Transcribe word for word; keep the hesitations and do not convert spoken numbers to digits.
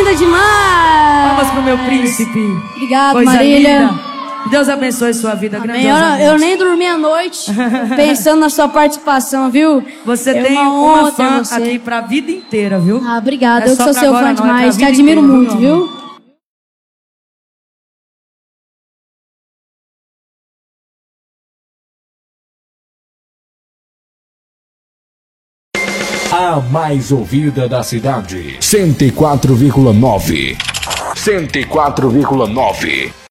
linda demais! Palmas pro meu príncipe. Obrigado, Coisa Marília. linda. Deus abençoe sua vida. Amém. Eu, eu nem dormi a noite pensando na sua participação, viu? Você é tem uma, uma, honra fã você. aqui pra vida inteira, viu? Ah, obrigada. É eu que sou pra seu agora fã não, é pra demais. Te vida admiro inteira, muito, meu amor. viu? A mais ouvida da cidade. cento e quatro vírgula nove. cento e quatro vírgula nove.